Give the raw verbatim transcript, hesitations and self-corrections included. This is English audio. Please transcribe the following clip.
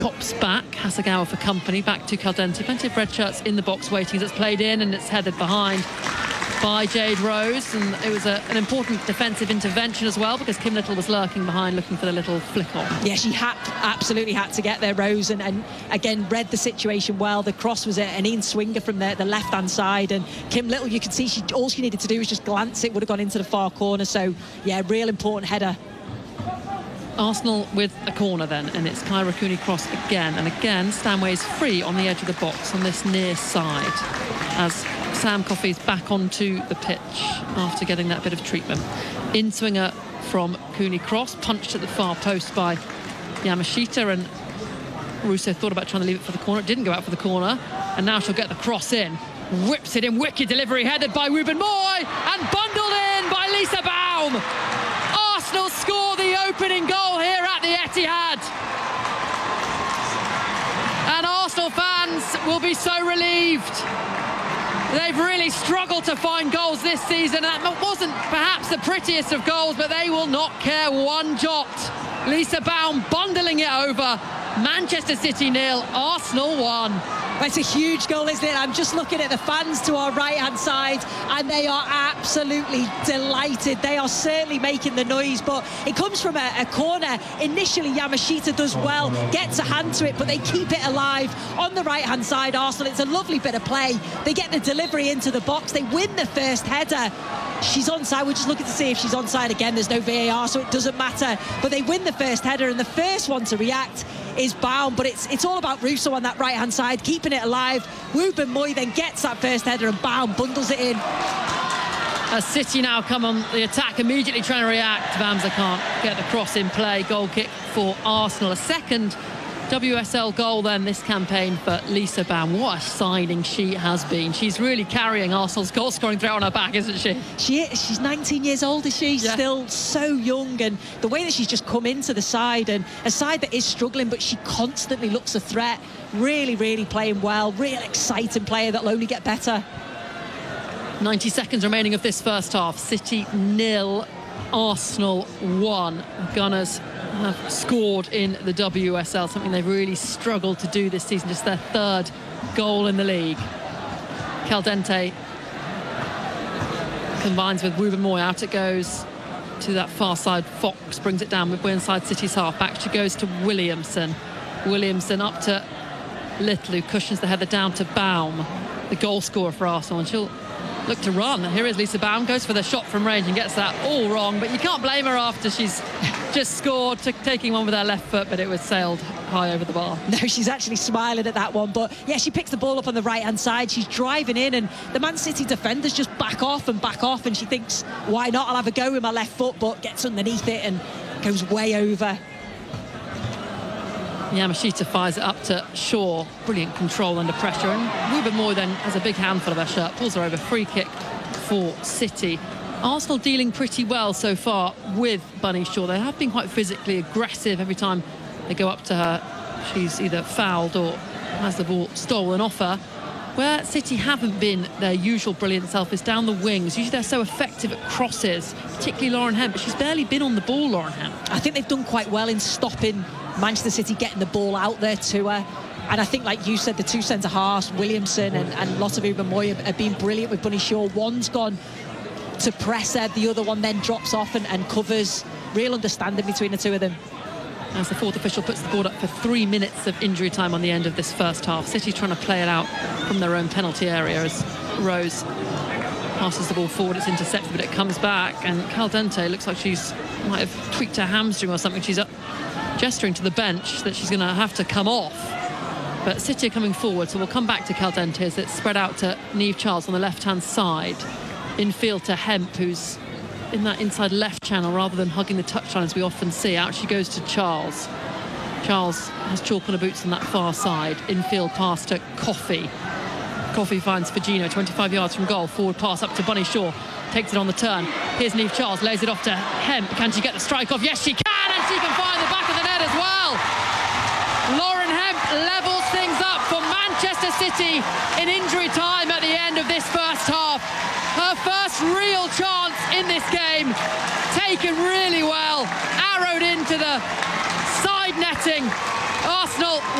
Pops back, Hasegawa for company, back to Caldente. Plenty of red shirts in the box waiting as it's played in, and it's headed behind by Jade Rose, and it was a, an important defensive intervention as well, because Kim Little was lurking behind looking for the little flick on. Yeah, she had absolutely had to get there, Rose, and, and again read the situation well. The cross was a, an in swinger from the, the left hand side, and Kim Little, you could see she all she needed to do was just glance, it would have gone into the far corner. So yeah, real important header. Arsenal with a corner then, and it's Kyra Cooney-Cross again, and again Stanway's free on the edge of the box on this near side as Sam Coffey's back onto the pitch after getting that bit of treatment. In swinger from Cooney-Cross, punched at the far post by Yamashita, and Russo thought about trying to leave it for the corner. It didn't go out for the corner, and now she'll get the cross in. Whips it in, wicked delivery, headed by Ruben Moy, and bundled in by Lisa Baum. Arsenal score the opening goal here at the Etihad. And Arsenal fans will be so relieved. They've really struggled to find goals this season. That wasn't perhaps the prettiest of goals, but they will not care one jot. Lisa Baum bundling it over. Manchester City nil, Arsenal one. It's a huge goal, isn't it? I'm just looking at the fans to our right-hand side, and they are absolutely delighted. They are certainly making the noise, but it comes from a, a corner. Initially, Yamashita does well, gets a hand to it, but they keep it alive on the right-hand side, Arsenal. It's a lovely bit of play. They get the delivery into the box. They win the first header. She's onside. We're just looking to see if she's onside again. There's no V A R, so it doesn't matter. But they win the first header, and the first one to react is Baum, but it's it's all about Russo on that right-hand side, keeping it alive. Ruben Moy then gets that first header, and Baum bundles it in. As City now come on the attack, immediately trying to react. Vamsa can't get the cross in play. Goal kick for Arsenal. A second W S L goal then this campaign for Lisa Baum. What a signing she has been. She's really carrying Arsenal's goal scoring threat on her back, isn't she? She is. She's nineteen years old, is she? Yeah. Still so young, and the way that she's just come into the side, and a side that is struggling, but she constantly looks a threat. Really, really playing well. Real exciting player that'll only get better. ninety seconds remaining of this first half. City nil, Arsenal one. Gunners have scored in the W S L, something they've really struggled to do this season. Just their third goal in the league. Caldente combines with Ruben Moy. Out it goes to that far side. Fox brings it down midway inside City's half. Back she goes to Williamson. Williamson up to Little, who cushions the header down to Baum, the goal scorer for Arsenal, and she'll look to run. Here is Lisa Baum, goes for the shot from range and gets that all wrong, but you can't blame her after she's just scored, taking one with her left foot, but it was sailed high over the bar. No, she's actually smiling at that one, but yeah, she picks the ball up on the right-hand side. She's driving in, and the Man City defenders just back off and back off, and she thinks, why not? I'll have a go with my left foot, but gets underneath it and goes way over. Yamashita fires it up to Shaw. Brilliant control under pressure, and Ruben Moy then has a big handful of her shirt, pulls her over. Free kick for City. Arsenal dealing pretty well so far with Bunny Shaw. They have been quite physically aggressive every time they go up to her. She's either fouled or has the ball stolen off her. Where City haven't been their usual brilliant self is down the wings. Usually they're so effective at crosses, particularly Lauren Hemp, but she's barely been on the ball, Lauren Hemp. I think they've done quite well in stopping Manchester City getting the ball out there to her. And I think, like you said, the two centre-halves, Williamson and, and Lotte Ruben Moy, have, have been brilliant with Bunny Shaw. One's gone to press her, the other one then drops off and, and covers. Real understanding between the two of them. As the fourth official puts the board up for three minutes of injury time on the end of this first half. City trying to play it out from their own penalty area as Rose passes the ball forward. It's intercepted, but it comes back, and Caldente looks like she's might have tweaked her hamstring or something. She's up gesturing to the bench that she's going to have to come off. But City are coming forward, so we'll come back to Caldente as it's spread out to Niamh Charles on the left-hand side. Infield to Hemp, who's in that inside left channel rather than hugging the touchline as we often see. Out she goes to Charles. Charles has chalk on her boots on that far side. Infield pass to Coffey. Coffey finds Fagino, twenty-five yards from goal. Forward pass up to Bunny Shaw. Takes it on the turn. Here's Niamh Charles, lays it off to Hemp. Can she get the strike off? Yes, she can, and she can find the back of the net as well. Lauren Hemp levels things up for Manchester City in injury time at the end of this first half. Her first real chance in this game, taken really well, arrowed into the side net expecting Arsenal